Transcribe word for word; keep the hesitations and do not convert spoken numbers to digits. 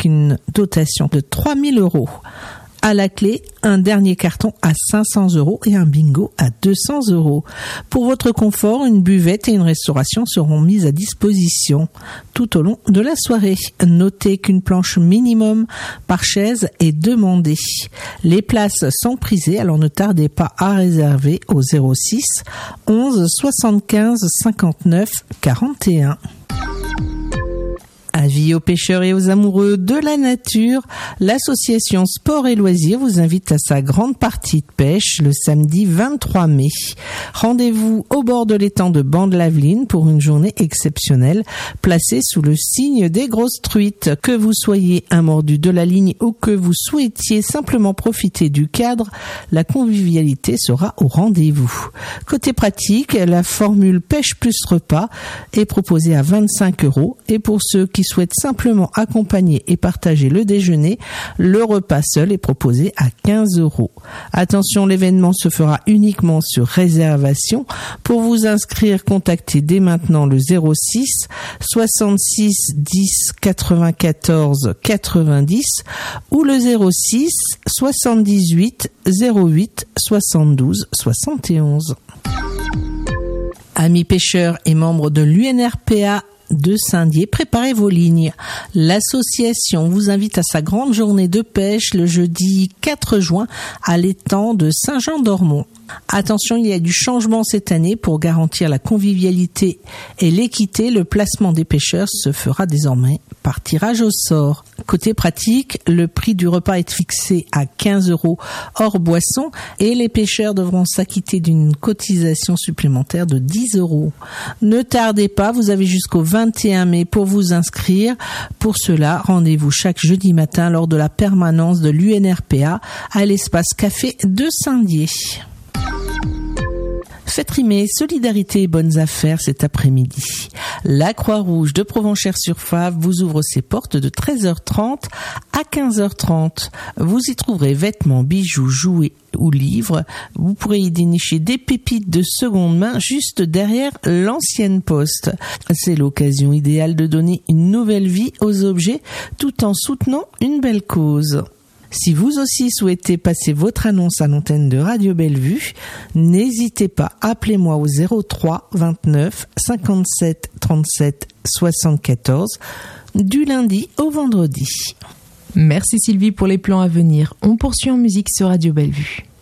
avec une dotation de trois mille euros. À la clé, un dernier carton à cinq cents euros et un bingo à deux cents euros. Pour votre confort, une buvette et une restauration seront mises à disposition tout au long de la soirée. Notez qu'une planche minimum par chaise est demandée. Les places sont prisées, alors ne tardez pas à réserver au zéro six onze soixante-quinze cinquante-neuf quarante et un. Avis aux pêcheurs et aux amoureux de la nature, l'association Sport et Loisirs vous invite à sa grande partie de pêche le samedi vingt-trois mai. Rendez-vous au bord de l'étang de Bande-Laveline pour une journée exceptionnelle placée sous le signe des grosses truites. Que vous soyez un mordu de la ligne ou que vous souhaitiez simplement profiter du cadre, la convivialité sera au rendez-vous. Côté pratique, la formule pêche plus repas est proposée à vingt-cinq euros et pour ceux qui souhaitent simplement accompagner et partager le déjeuner, le repas seul est proposé à quinze euros. Attention, l'événement se fera uniquement sur réservation. Pour vous inscrire, contactez dès maintenant le zéro six soixante-six dix quatre-vingt-quatorze quatre-vingt-dix ou le zéro six soixante-dix-huit zéro huit soixante-douze soixante et onze. Amis pêcheurs et membres de l'U N R P A de Saint-Dié, préparez vos lignes. L'association vous invite à sa grande journée de pêche le jeudi quatre juin à l'étang de Saint-Jean-d'Ormont. Attention, il y a du changement cette année pour garantir la convivialité et l'équité. Le placement des pêcheurs se fera désormais par tirage au sort. Côté pratique, le prix du repas est fixé à quinze euros hors boisson et les pêcheurs devront s'acquitter d'une cotisation supplémentaire de dix euros. Ne tardez pas, vous avez jusqu'au vingt et un mai pour vous inscrire. Pour cela, rendez-vous chaque jeudi matin lors de la permanence de l'U N R P A à l'espace café de Saint-Dié. Faites rimer solidarité et bonnes affaires cet après-midi. La Croix-Rouge de Provenchères-sur-Fave vous ouvre ses portes de treize heures trente à quinze heures trente. Vous y trouverez vêtements, bijoux, jouets ou livres. Vous pourrez y dénicher des pépites de seconde main juste derrière l'ancienne poste. C'est l'occasion idéale de donner une nouvelle vie aux objets tout en soutenant une belle cause. Si vous aussi souhaitez passer votre annonce à l'antenne de Radio Bellevue, n'hésitez pas, appelez-moi au zéro trois vingt-neuf cinquante-sept trente-sept soixante-quatorze du lundi au vendredi. Merci Sylvie pour les plans à venir. On poursuit en musique sur Radio Bellevue.